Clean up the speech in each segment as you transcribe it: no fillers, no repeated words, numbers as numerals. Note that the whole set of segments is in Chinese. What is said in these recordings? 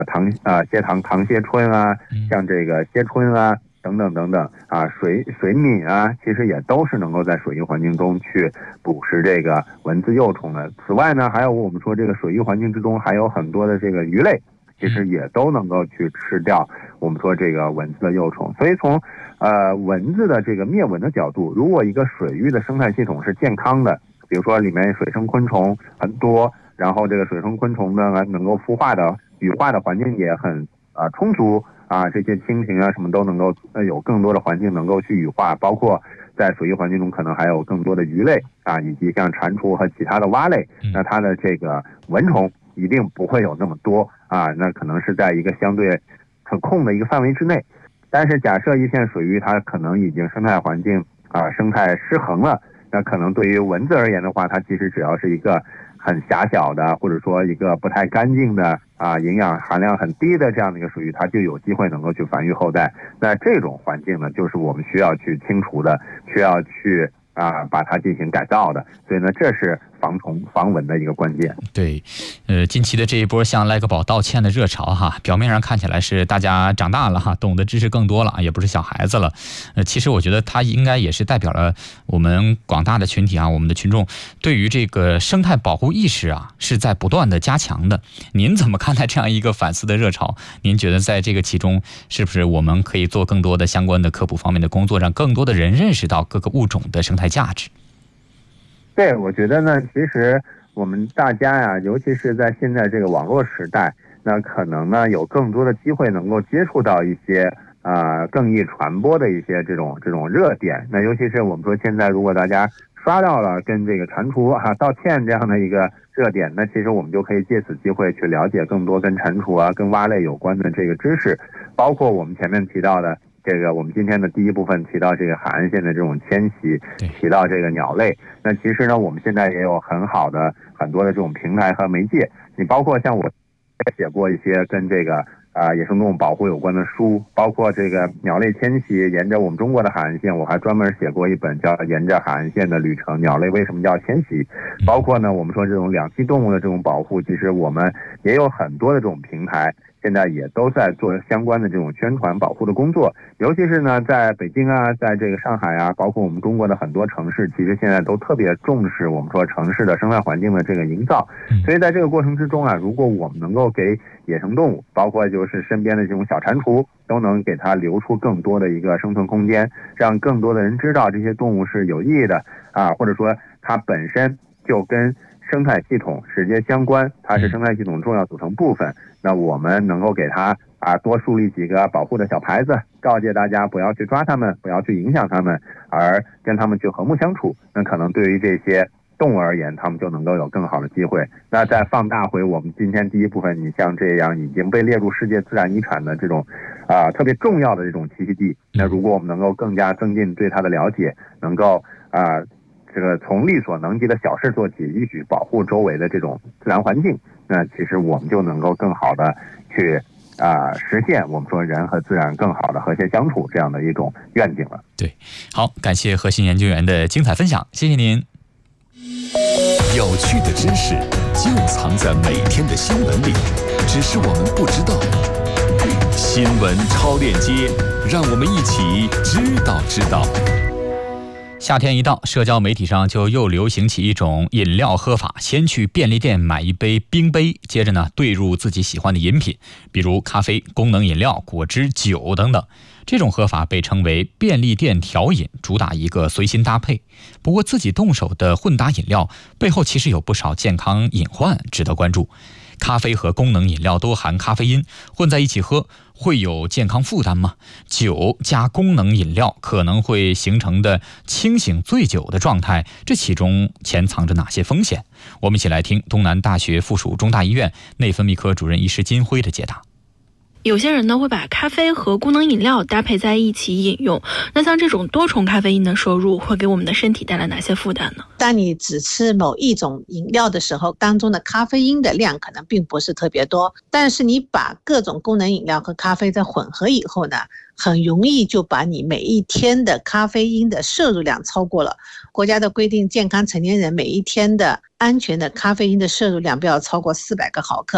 糖秸醇啊，像这个秸醇啊等等等等啊，水黧啊，其实也都是能够在水域环境中去捕食这个蚊子幼虫的。此外呢，还有我们说这个水域环境之中还有很多的这个鱼类，其实也都能够去吃掉我们说这个蚊子的幼虫。所以从蚊子的这个灭蚊的角度，如果一个水域的生态系统是健康的，比如说里面水生昆虫很多，然后这个水生昆虫呢能够孵化的羽化的环境也很充足啊，这些蜻蜓啊什么都能够有更多的环境能够去羽化，包括在水域环境中可能还有更多的鱼类啊，以及像蟾蜍和其他的蛙类，那它的这个蚊虫一定不会有那么多啊，那可能是在一个相对可控的一个范围之内。但是假设一片水域它可能已经生态环境生态失衡了，那可能对于蚊子而言的话，它其实只要是一个很狭小的，或者说一个不太干净的营养含量很低的这样的一个水域，它就有机会能够去繁育后代。那这种环境呢，就是我们需要去清除的，需要去把它进行改造的。所以呢，这是防虫防蚊的一个关键。 对，近期的这一波向赖个宝道歉的热潮哈，表面上看起来是大家长大了哈，懂得知识更多了，也不是小孩子了。其实我觉得它应该也是代表了我们广大的群体啊，我们的群众对于这个生态保护意识啊是在不断的加强的。您怎么看待这样一个反思的热潮？您觉得在这个其中，是不是我们可以做更多的相关的科普方面的工作，让更多的人认识到各个物种的生态价值？ 对，我觉得呢，其实我们大家呀，尤其是在现在这个网络时代，那可能呢有更多的机会能够接触到一些更易传播的一些这种热点。那尤其是我们说现在如果大家刷到了跟这个蟾蜍道歉这样的一个热点，那其实我们就可以借此机会去了解更多跟蟾蜍跟蛙类有关的这个知识，包括我们前面提到的这个我们今天的第一部分提到这个海岸线的这种迁徙，提到这个鸟类。那其实呢，我们现在也有很好的很多的这种平台和媒介。你包括像我写过一些跟这个野生动物保护有关的书，包括这个鸟类迁徙沿着我们中国的海岸线，我还专门写过一本叫《沿着海岸线的旅程：鸟类为什么要迁徙》。包括呢，我们说这种两栖动物的这种保护，其实我们也有很多的这种平台。现在也都在做相关的这种宣传保护的工作，尤其是呢，在北京在这个上海包括我们中国的很多城市，其实现在都特别重视我们说城市的生态环境的这个营造。所以在这个过程之中如果我们能够给野生动物，包括就是身边的这种小蟾蜍，都能给它留出更多的一个生存空间，让更多的人知道这些动物是有意义的或者说它本身就跟生态系统直接相关，它是生态系统重要组成部分。那我们能够给它多树立几个保护的小牌子，告诫大家不要去抓它们，不要去影响它们，而跟它们去和睦相处。那可能对于这些动物而言，它们就能够有更好的机会。那再放大回我们今天第一部分，你像这样已经被列入世界自然遗产的这种特别重要的这种栖息地，那如果我们能够更加增进对它的了解，能够这个从力所能及的小事做起，一起保护周围的这种自然环境，那其实我们就能够更好的去实现我们说人和自然更好的和谐相处这样的一种愿景了。 对，好，感谢核心研究员的精彩分享，谢谢您。 有趣的知识就藏在每天的新闻里，只是我们不知道。新闻超链接，让我们一起知道。 夏天一到，社交媒体上就又流行起一种饮料喝法，先去便利店买一杯冰杯，接着呢兑入自己喜欢的饮品，比如咖啡、功能饮料、果汁、酒等等。这种喝法被称为便利店调饮，主打一个随心搭配。不过自己动手的混搭饮料背后其实有不少健康隐患值得关注。咖啡和功能饮料都含咖啡因，混在一起喝会有健康负担吗？酒加功能饮料可能会形成的清醒醉酒的状态，这其中潜藏着哪些风险？我们一起来听东南大学附属中大医院内分泌科主任医师金辉的解答。 有些人呢会把咖啡和功能饮料搭配在一起饮用，那像这种多重咖啡因的摄入会给我们的身体带来哪些负担呢？ 当你只吃某一种饮料的时候，当中的咖啡因的量可能并不是特别多，但是你把各种功能饮料和咖啡在混合以后呢，很容易就把你每一天的咖啡因的摄入量超过了。国家的规定，健康成年人每一天的安全的咖啡因的摄入量不要超过400个毫克。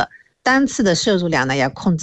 单次的摄入量呢要控制